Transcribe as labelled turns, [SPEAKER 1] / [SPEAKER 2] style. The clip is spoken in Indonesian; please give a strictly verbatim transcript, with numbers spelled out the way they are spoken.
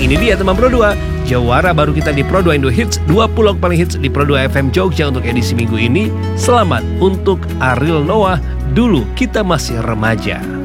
[SPEAKER 1] Ini dia teman Pro dua, jawara baru kita di Pro dua Indo Hits, dua puluh paling hits di Pro dua F M Jogja untuk edisi minggu ini. Selamat untuk Ariel Noah, Dulu Kita Masih Remaja.